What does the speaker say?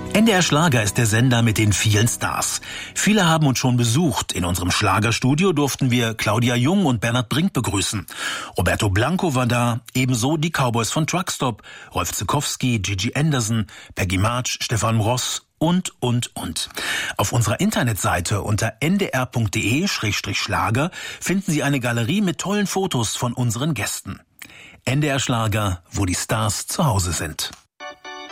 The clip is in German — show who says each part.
Speaker 1: NDR Schlager ist der Sender mit den vielen Stars. Viele haben uns schon besucht. In unserem Schlagerstudio durften wir Claudia Jung und Bernhard Brink begrüßen. Roberto Blanco war da, ebenso die Cowboys von Truckstop, Rolf Zukowski, Gigi Anderson, Peggy March, Stefan Ross und. Auf unserer Internetseite unter ndr.de/schlager finden Sie eine Galerie mit tollen Fotos von unseren Gästen. NDR Schlager, wo die Stars zu Hause sind.